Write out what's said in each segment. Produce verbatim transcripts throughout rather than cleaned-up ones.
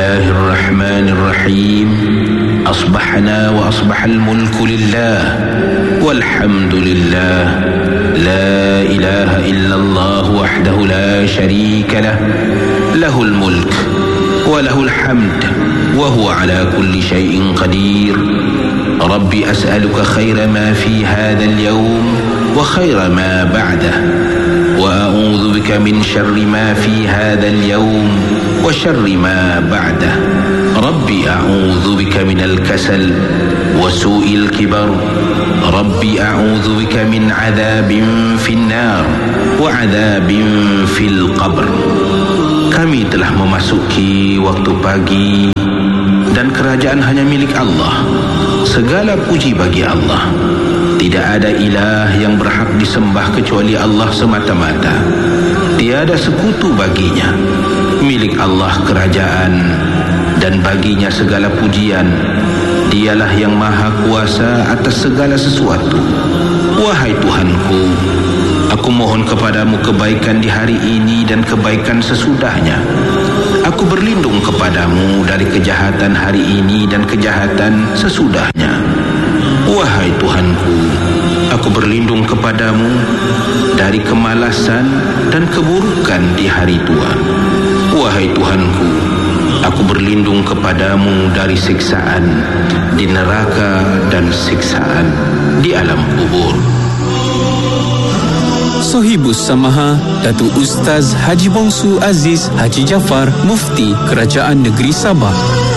الله الرحمن الرحيم. أصبحنا وأصبح الملك لله والحمد لله لا إله إلا الله وحده لا شريك له له الملك وله الحمد وهو على كل شيء قدير. ربي أسألك خير ما في هذا اليوم وخير ما بعده، وأعوذ بك من شر ما في هذا اليوم وشر ما بعده. ربي أعوذ بك من الكسل وسوء الكبر. ربي أعوذ بك من عذاب في النار وعذاب في القبر. Kami telah memasuki waktu pagi dan kerajaan hanya milik Allah. Segala puji bagi Allah. Tidak ada ilah yang berhak disembah kecuali Allah semata-mata. Tiada sekutu baginya. Milik Allah kerajaan dan baginya segala pujian. Dialah yang maha kuasa atas segala sesuatu. Wahai Tuhanku, aku mohon kepadamu kebaikan di hari ini dan kebaikan sesudahnya. Aku berlindung kepadamu dari kejahatan hari ini dan kejahatan sesudahnya. Wahai Tuhanku, aku berlindung kepadamu dari kemalasan dan keburukan di hari tua. Wahai Tuhanku, aku berlindung kepadamu dari siksaan di neraka dan siksaan di alam kubur. Sohibus Samaha Datuk Ustaz Haji Bongsu Aziz Haji Jaafar, Mufti Kerajaan Negeri Sabah.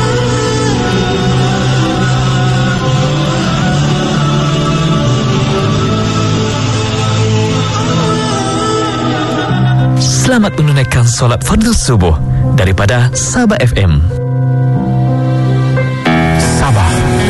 Selamat menunaikan solat fardu subuh daripada Sabah F M. Sabah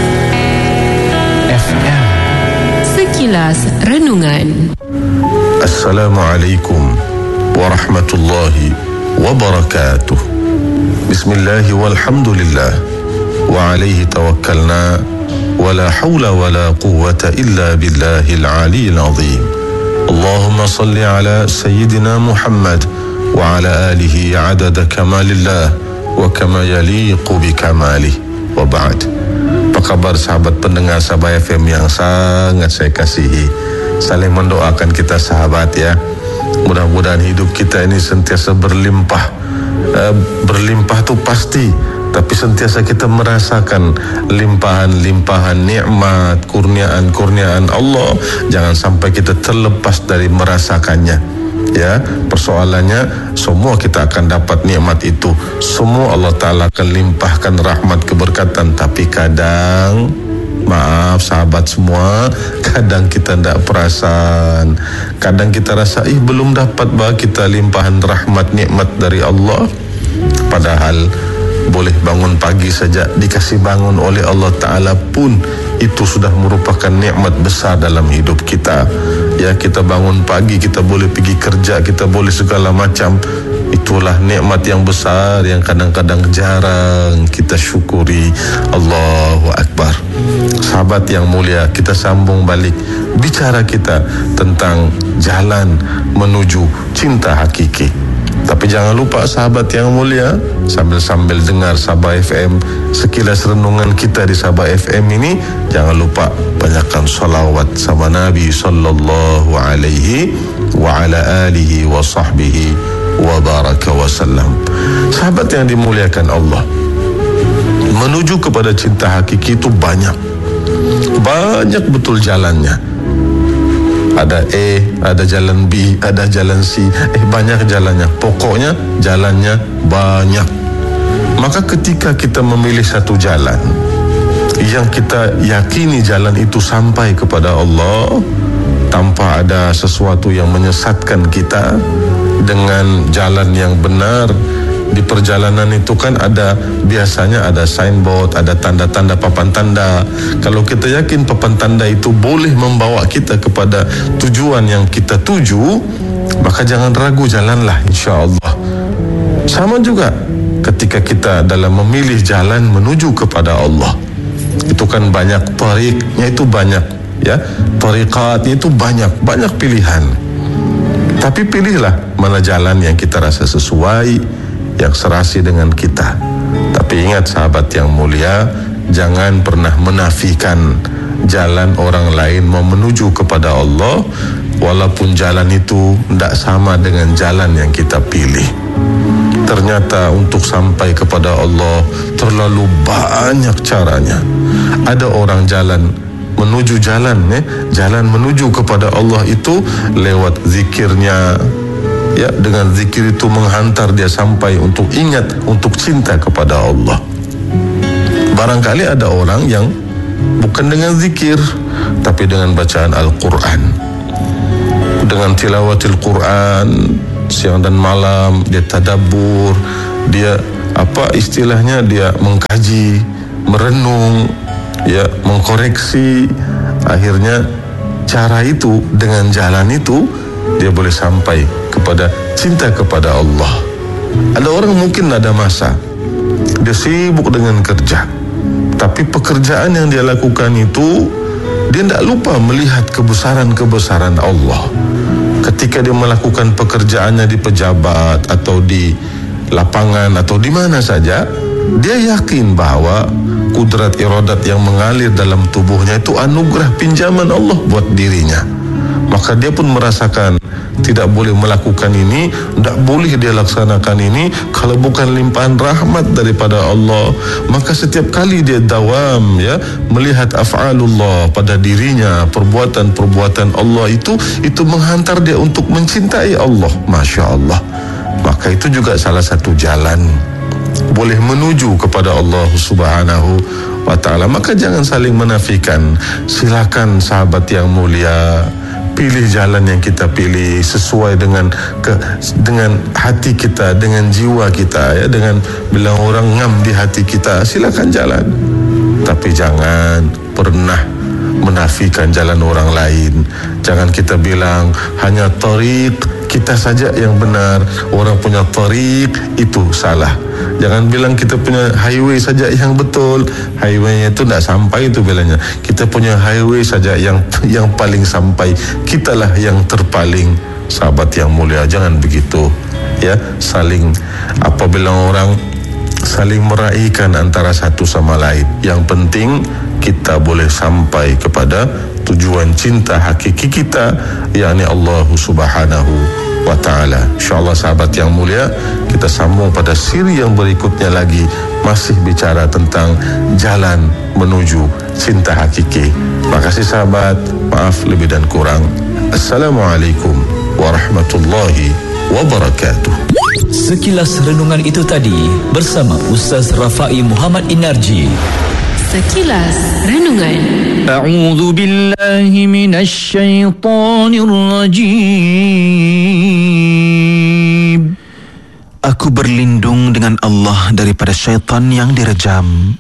F M. Sekilas renungan. Assalamualaikum warahmatullahi wabarakatuh. Bismillah walhamdulillah wa alaihi tawakkalna wa la hawla wa la quwwata illa billahil aliyyil azim. Allahumma salli ala sayyidina Muhammad wa ala alihi adada kamalillah wa kama yaliqu bi kamalih wa ba'd. Apa kabar sahabat pendengar Sabah F M yang sangat saya kasihi? Saling mendoakan kita sahabat ya. Mudah-mudahan hidup kita ini sentiasa berlimpah. uh, Berlimpah tu pasti, tapi sentiasa kita merasakan limpahan-limpahan nikmat, kurniaan-kurniaan Allah. Jangan sampai kita terlepas dari merasakannya ya. Persoalannya semua kita akan dapat nikmat itu. Semua Allah Ta'ala akan limpahkan rahmat keberkatan. Tapi kadang, maaf sahabat semua, kadang kita tidak perasan. Kadang kita rasa ih belum dapat bah kita limpahan rahmat nikmat dari Allah. Padahal boleh bangun pagi saja dikasih bangun oleh Allah Ta'ala pun itu sudah merupakan nikmat besar dalam hidup kita ya. Kita bangun pagi, kita boleh pergi kerja, kita boleh segala macam. Itulah nikmat yang besar yang kadang-kadang jarang kita syukuri. Allahu Akbar. Sahabat yang mulia, kita sambung balik bicara kita tentang jalan menuju cinta hakiki. Tapi jangan lupa sahabat yang mulia, sambil-sambil dengar Sabah F M, sekilas renungan kita di Sabah F M ini, jangan lupa banyakkan salawat sama Nabi sallallahu alaihi wa ala alihi wa sahbihi wa baraka wa sallam. Sahabat yang dimuliakan Allah, menuju kepada cinta hakiki itu banyak. Banyak betul jalannya. Ada A, ada jalan B, ada jalan C. Eh banyak jalannya. Pokoknya jalannya banyak. Maka ketika kita memilih satu jalan yang kita yakini jalan itu sampai kepada Allah, tanpa ada sesuatu yang menyesatkan kita, dengan jalan yang benar. Di perjalanan itu kan ada, biasanya ada signboard, ada tanda-tanda papan tanda. Kalau kita yakin papan tanda itu boleh membawa kita kepada tujuan yang kita tuju, maka jangan ragu, jalanlah insya-Allah. Sama juga ketika kita dalam memilih jalan menuju kepada Allah. Itu kan banyak tariqnya, itu banyak ya. Tariqatnya itu banyak, banyak pilihan. Tapi pilihlah mana jalan yang kita rasa sesuai, yang serasi dengan kita. Tapi ingat sahabat yang mulia, jangan pernah menafikan jalan orang lain mau menuju kepada Allah, walaupun jalan itu tidak sama dengan jalan yang kita pilih. Ternyata untuk sampai kepada Allah terlalu banyak caranya. Ada orang jalan menuju jalan, eh, jalan menuju kepada Allah itu lewat zikirnya, ya, dengan zikir itu menghantar dia sampai untuk ingat, untuk cinta kepada Allah. Barangkali ada orang yang bukan dengan zikir, tapi dengan bacaan Al-Quran, dengan tilawatil Quran siang dan malam, dia tadabbur, dia apa istilahnya, dia mengkaji, merenung, ya, mengkoreksi. Akhirnya cara itu, dengan jalan itu, dia boleh sampai kepada cinta kepada Allah. Ada orang mungkin ada masa dia sibuk dengan kerja, tapi pekerjaan yang dia lakukan itu dia tidak lupa melihat kebesaran-kebesaran Allah. Ketika dia melakukan pekerjaannya di pejabat atau di lapangan atau di mana saja, dia yakin bahwa kudrat iradat yang mengalir dalam tubuhnya itu anugerah pinjaman Allah buat dirinya. Maka dia pun merasakan tidak boleh melakukan ini, tidak boleh dia laksanakan ini kalau bukan limpahan rahmat daripada Allah. Maka setiap kali dia dawam, ya, melihat af'alullah pada dirinya, perbuatan-perbuatan Allah itu itu menghantar dia untuk mencintai Allah. Masya Allah. Maka itu juga salah satu jalan boleh menuju kepada Allah Subhanahu wa ta'ala. Maka jangan saling menafikan. Silakan sahabat yang mulia, pilih jalan yang kita pilih sesuai dengan ke, dengan hati kita, dengan jiwa kita, ya, dengan bilang orang ngam di hati kita, silakan jalan. Tapi jangan pernah menafikan jalan orang lain. Jangan kita bilang hanya tariq kita saja yang benar, orang punya tariq itu salah. Jangan bilang kita punya highway saja yang betul, highway itu tidak sampai itu bilangnya. Kita punya highway saja yang yang paling sampai, kitalah yang terpaling. Sahabat yang mulia, jangan begitu, ya. Saling, apabila orang saling meraihkan antara satu sama lain, yang penting kita boleh sampai kepada tujuan cinta hakiki kita, yakni Allah Subhanahu wa ta'ala. InsyaAllah sahabat yang mulia, kita sambung pada siri yang berikutnya lagi, masih bicara tentang jalan menuju cinta hakiki. Terima kasih sahabat, maaf lebih dan kurang. Assalamualaikum warahmatullahi wabarakatuh. Sekilas renungan itu tadi bersama Ustaz Rafai Muhammad Inarji. Sekilas renungan. A'udzu billahi minasy syaithanir rajim. Aku berlindung dengan Allah daripada syaitan yang direjam.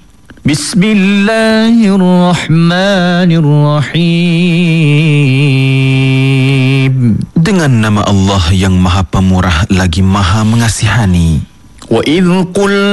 Bismillahirrahmanirrahim. Dengan nama Allah yang Maha Pemurah lagi Maha Mengasihani. Wa idh qul